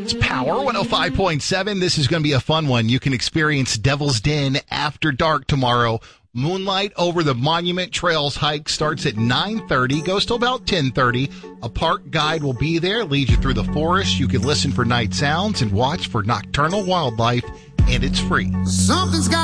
It's Power 105.7. This is going to be a fun one. You can experience Devil's Den after dark tomorrow. Moonlight over the Monument Trails hike starts at 9:30, goes till about 10:30. A park guide will be there, lead you through the forest. You can listen for night sounds and watch for nocturnal wildlife, and it's free. Something's got